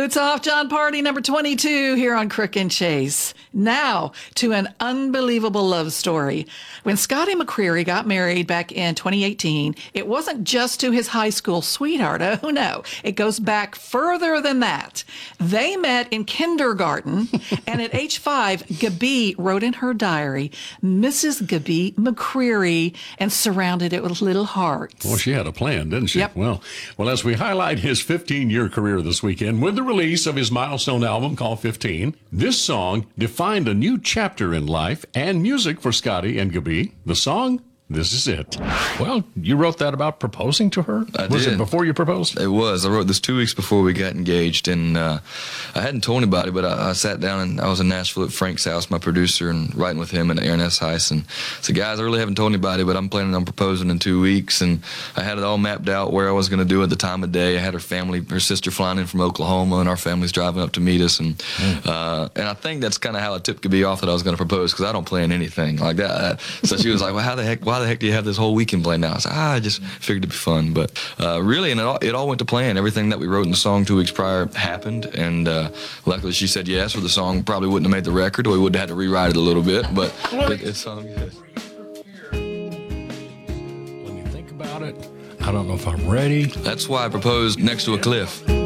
Boots Off, John Party, number 22 here on Crook and Chase. Now to an unbelievable love story. When Scotty McCreery got married back in 2018, it wasn't just to his high school sweetheart. Oh no, it goes back further than that. They met in kindergarten, and at age 5, Gabi wrote in her diary, Mrs. Gabi McCreery, and surrounded it with little hearts. Well, she had a plan, didn't she? Yep. Well, as we highlight his 15-year career this weekend with the release of his milestone album called 15, this song defined a new chapter in life and music for Scotty and Gabi. The song, This Is It. Well, you wrote that about proposing to her? Was it before you proposed? It was. I wrote this 2 weeks before we got engaged, and I hadn't told anybody, but I sat down, and I was in Nashville at Frank's house, my producer, and writing with him and Aaron S. Heiss, and said, guys, I really haven't told anybody, but I'm planning on proposing in 2 weeks, and I had it all mapped out where I was going to do it, the time of day. I had her sister flying in from Oklahoma, and our family's driving up to meet us, and I think that's kind of how I tipped Gabi off that I was going to propose, because I don't plan anything like that. So she was like, well, why the heck do you have this whole weekend planned out? I was like, I just figured it'd be fun. But really, and it all went to plan. Everything that we wrote in the song 2 weeks prior happened, and luckily she said yes, or the song probably wouldn't have made the record, or we would have had to rewrite it a little bit, but it's sung yes. When you think about it, I don't know if I'm ready. That's why I proposed next to a cliff.